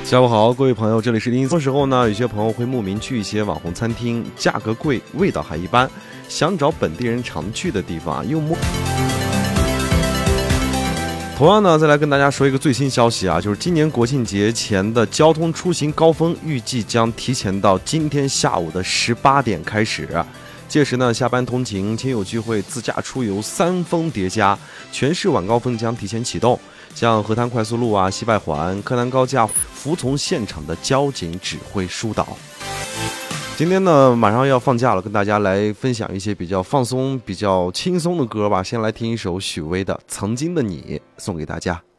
下午好，各位朋友，这里是林。有时候呢，有些朋友会慕名去一些网红餐厅，价格贵，味道还一般，想找本地人常去的地方又摸。同样呢，再来跟大家说一个最新消息啊，就是今年国庆节前的交通出行高峰预计将提前到今天下午的18点开始。届时呢，下班通勤、亲友聚会、自驾出游三峰叠加，全市晚高峰将提前启动。像河滩快速路啊、西外环、柯南高架，服从现场的交警指挥疏导。今天呢，马上要放假了，跟大家来分享一些比较放松、比较轻松的歌吧。先来听一首许巍的《曾经的你》，送给大家。